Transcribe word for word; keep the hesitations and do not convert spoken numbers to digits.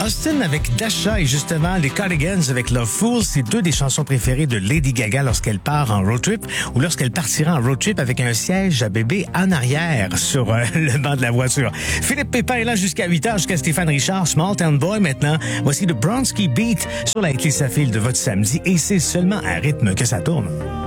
Austin avec Dasha et justement les Cardigans avec Love Fool, c'est deux des chansons préférées de Lady Gaga lorsqu'elle part en road trip ou lorsqu'elle partira en road trip avec un siège à bébé en arrière sur euh, le banc de la voiture. Philippe Pépin est là jusqu'à huit heures, jusqu'à Stéphane Richard, Small Town Boy maintenant. Voici le Bronski Beat sur la Hitley Sa File de votre samedi et c'est seulement à rythme que ça tourne.